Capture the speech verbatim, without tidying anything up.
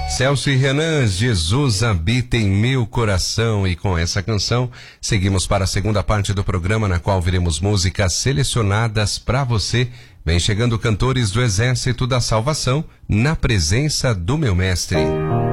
Celso e Renan, Jesus habita em meu coração. E com essa canção, seguimos para a segunda parte do programa, na qual veremos músicas selecionadas para você. Vem chegando cantores do Exército da Salvação, na presença do meu mestre.